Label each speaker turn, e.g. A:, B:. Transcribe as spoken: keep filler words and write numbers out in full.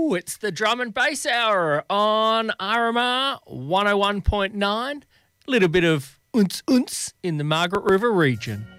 A: Ooh, it's the Drum and Bass Hour on R M R one oh one point nine. Little bit of unce unce in the Margaret River region.